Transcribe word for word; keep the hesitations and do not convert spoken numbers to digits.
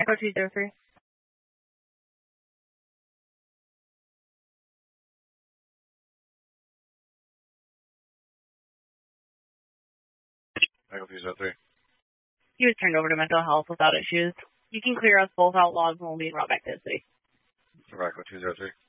Echo two zero three. Echo two zero three. He was turned over to mental health without issues. You can clear us both out logs and we'll be brought back to the city. Echo two zero three.